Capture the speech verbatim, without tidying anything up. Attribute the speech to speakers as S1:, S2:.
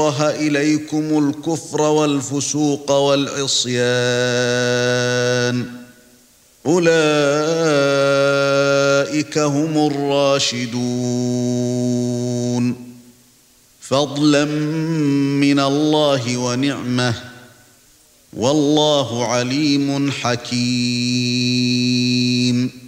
S1: الله إليكم الكفر والفسوق والعصيان أولئك هم الراشدون فضلا من الله ونعمه والله عليم حكيم